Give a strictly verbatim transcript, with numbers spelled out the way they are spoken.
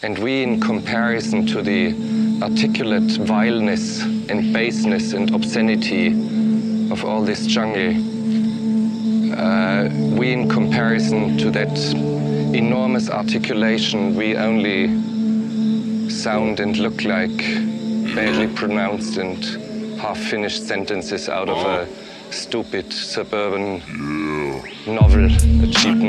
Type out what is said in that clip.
And we, in comparison to the articulate vileness and baseness and obscenity of all this jungle, uh, we, in comparison to that enormous articulation, we only sound and look like badly pronounced and half-finished sentences out of a stupid suburban novel, a cheap